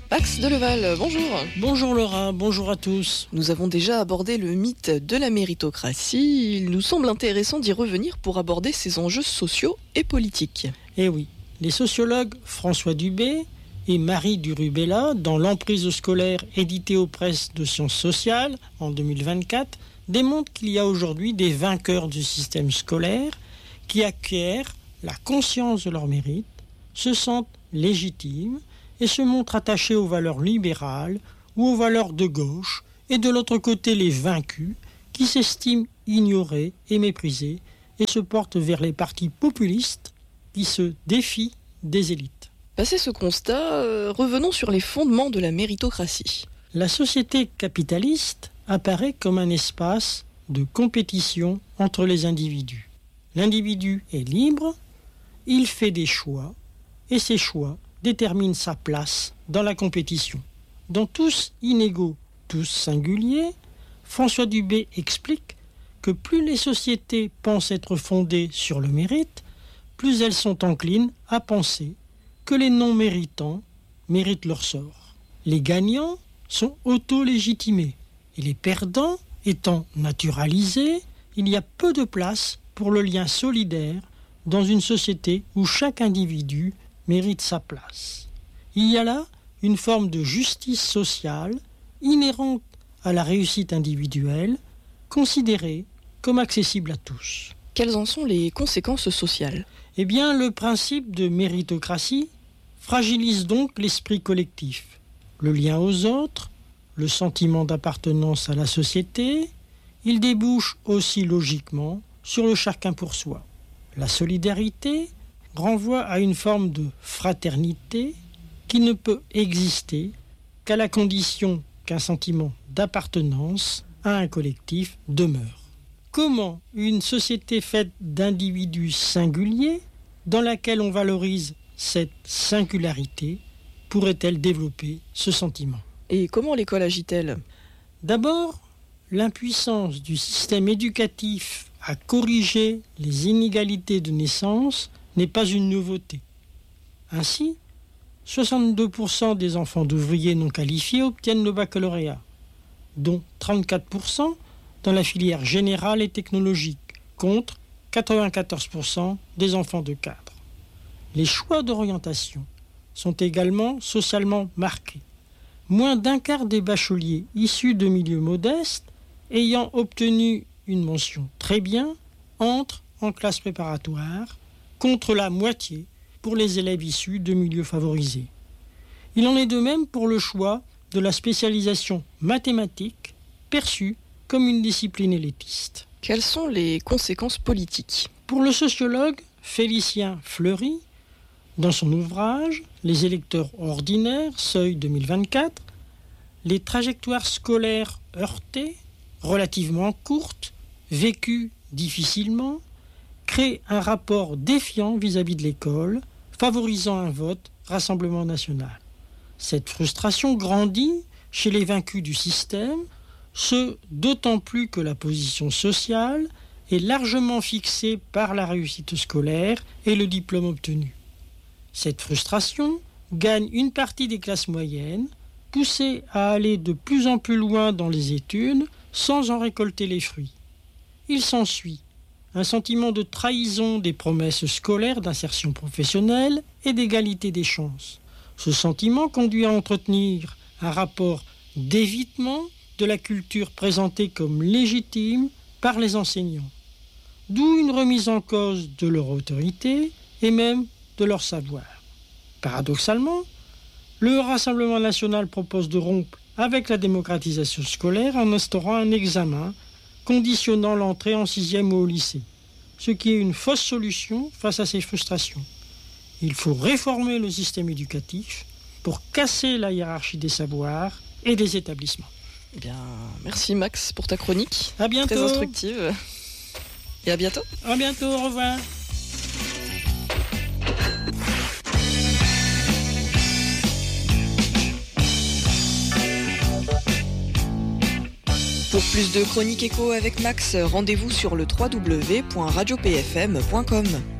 Max Deleval, bonjour. Bonjour Laura, bonjour à tous. Nous avons déjà abordé le mythe de la méritocratie. Il nous semble intéressant d'y revenir pour aborder ses enjeux sociaux et politiques. Eh oui, les sociologues François Dubé et Marie Durubella, dans L'emprise scolaire édité aux presses de sciences sociales en 2024, démontrent qu'il y a aujourd'hui des vainqueurs du système scolaire qui acquièrent la conscience de leur mérite, se sentent légitimes et se montrent attachés aux valeurs libérales ou aux valeurs de gauche, et de l'autre côté les vaincus qui s'estiment ignorés et méprisés et se portent vers les partis populistes qui se défient des élites. Passé ce constat, revenons sur les fondements de la méritocratie. La société capitaliste apparaît comme un espace de compétition entre les individus. L'individu est libre, il fait des choix, et ces choix déterminent sa place dans la compétition. Dans Tous inégaux, tous singuliers, François Dubé explique que plus les sociétés pensent être fondées sur le mérite, plus elles sont enclines à penser que les non-méritants méritent leur sort. Les gagnants sont auto-légitimés et les perdants étant naturalisés, il y a peu de place pour le lien solidaire dans une société où chaque individu mérite sa place. Il y a là une forme de justice sociale inhérente à la réussite individuelle, considérée comme accessible à tous. Quelles en sont les conséquences sociales ? Eh bien, le principe de méritocratie fragilise donc l'esprit collectif, le lien aux autres, le sentiment d'appartenance à la société. Il débouche aussi logiquement sur le chacun pour soi. La solidarité renvoie à une forme de fraternité qui ne peut exister qu'à la condition qu'un sentiment d'appartenance à un collectif demeure. Comment une société faite d'individus singuliers, dans laquelle on valorise cette singularité, pourrait-elle développer ce sentiment ? Et comment l'école agit-elle ? D'abord, l'impuissance du système éducatif à corriger les inégalités de naissance n'est pas une nouveauté. Ainsi, 62% des enfants d'ouvriers non qualifiés obtiennent le baccalauréat, dont 34% dans la filière générale et technologique, contre 94% des enfants de cadre. Les choix d'orientation sont également socialement marqués. Moins d'un quart des bacheliers issus de milieux modestes ayant obtenu une mention très bien entrent en classe préparatoire, contre la moitié pour les élèves issus de milieux favorisés. Il en est de même pour le choix de la spécialisation mathématique, perçue comme une discipline élitiste. Quelles sont les conséquences politiques ? Pour le sociologue Félicien Fleury, dans son ouvrage « Les électeurs ordinaires, seuil 2024 », les trajectoires scolaires heurtées, relativement courtes, vécues difficilement, créent un rapport défiant vis-à-vis de l'école, favorisant un vote Rassemblement national. Cette frustration grandit chez les vaincus du système, ce d'autant plus que la position sociale est largement fixée par la réussite scolaire et le diplôme obtenu. Cette frustration gagne une partie des classes moyennes, poussées à aller de plus en plus loin dans les études sans en récolter les fruits. Il s'ensuit un sentiment de trahison des promesses scolaires d'insertion professionnelle et d'égalité des chances. Ce sentiment conduit à entretenir un rapport d'évitement de la culture présentée comme légitime par les enseignants, d'où une remise en cause de leur autorité et même de leur savoir. Paradoxalement, le Rassemblement national propose de rompre avec la démocratisation scolaire en instaurant un examen conditionnant l'entrée en 6e ou au lycée, ce qui est une fausse solution face à ces frustrations. Il faut réformer le système éducatif pour casser la hiérarchie des savoirs et des établissements. Eh bien, merci Max pour ta chronique. À bientôt. Très instructive. Et à bientôt. À bientôt, au revoir. Pour plus de chroniques écho avec Max, rendez-vous sur le www.radiopfm.com.